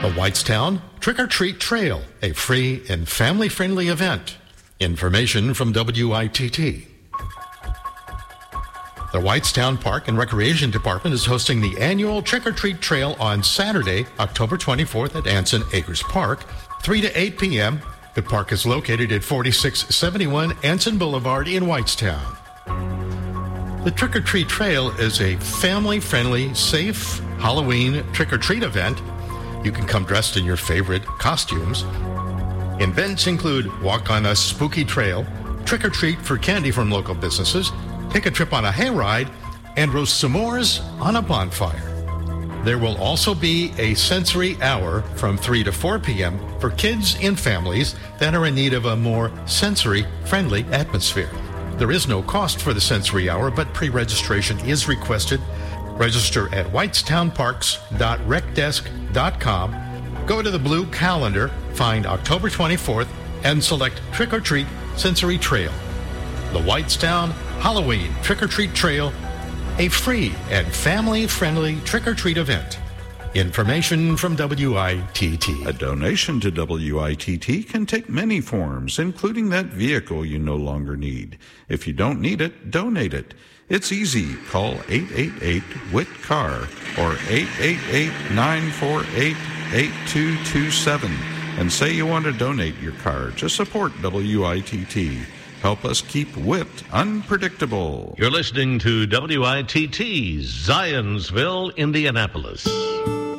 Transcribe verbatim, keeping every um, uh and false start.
The Whitestown Trick or Treat Trail, a free and family-friendly event. Information from W I T T. The Whitestown Park and Recreation Department is hosting the annual Trick or Treat Trail on Saturday, October twenty-fourth at Anson Acres Park, three to eight p.m. The park is located at forty-six seventy-one Anson Boulevard in Whitestown. The Trick or Treat Trail is a family-friendly, safe Halloween trick-or-treat event. You can come dressed in your favorite costumes. Events include walk on a spooky trail, trick-or-treat for candy from local businesses, take a trip on a hayride, and roast s'mores on a bonfire. There will also be a sensory hour from three to four p.m. for kids and families that are in need of a more sensory-friendly atmosphere. There is no cost for the sensory hour, but pre-registration is requested. Register at whitestown parks dot rec desk dot com. Go to the blue calendar, find October twenty-fourth, and select Trick or Treat Sensory Trail. The Whitestown Halloween Trick or Treat Trail, a free and family-friendly trick or treat event. Information from W I T T. A donation to W I T T can take many forms, including that vehicle you no longer need. If you don't need it, donate it. It's easy. Call eight eight eight W I T C A R or eight eight eight, nine four eight, eight two two seven and say you want to donate your car to support W I T T. Help us keep W I T unpredictable. You're listening to W I T T, Zionsville, Indianapolis.